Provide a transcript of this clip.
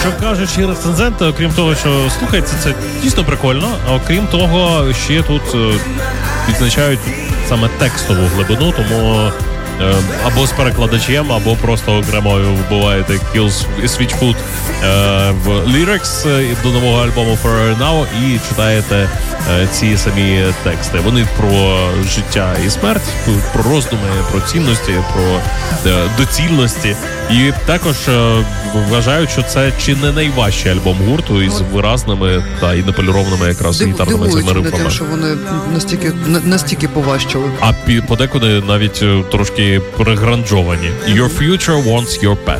Що кажуть рецензенти, окрім того, що слухається, це дійсно прикольно, а окрім того, ще тут відзначають саме текстову глибину, тому або з перекладачем, або просто окремо вбиваєте Kills Switchfoot в lyrics до нового альбому For Now і читаєте ці самі тексти. Вони про життя і смерть, про роздуми, про цінності, про доцільності. І також вважають, що це чи не найважчий альбом гурту із виразними та і неполірованими якраз гітарними цими рифами. Дивують тим, що вони настільки поважчали. А подекуди навіть трошки перегранжовані. Your future wants your past.